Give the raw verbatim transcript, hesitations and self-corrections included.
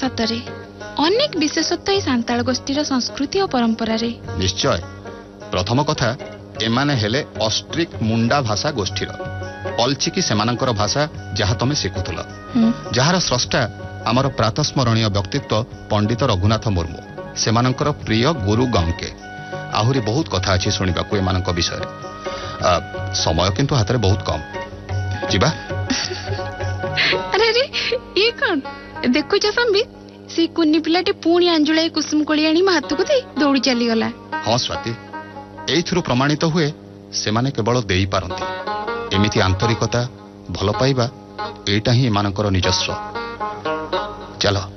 सतरे अनेक विशेषत्व ए सांताल गोष्ठीर संस्कृति और परंपरा रे। निश्चय प्रथम कथा एमाने हेले ऑस्ट्रिक मुंडा भाषा गोष्ठीर अलचिकी सेमानंकर भाषा जहाँ तमे शिखुथुल जहार स्रष्टा आमर प्रातस्मरणीय व्यक्तित्व पंडित रघुनाथ मुर्मू सेमानंकर प्रिय गुरु गंके आहुरी बहुत कथा अच्छी शुणा एमानंक विषय समय किंतु हाथ में बहुत कम जीवा। अरे अरे ये कौन देखो संबित से कुन्नी पिलाटे पुणी अंजुला कुसुम कोली आनी हाथ को दे दौड़ी चली गला। हाँ स्वाति एइथिरु प्रमाणित हुए से माने केवल देई पारंती एमिति आंतरिकता भल पाइबा एटा ही एमानकर निजस्व। चलो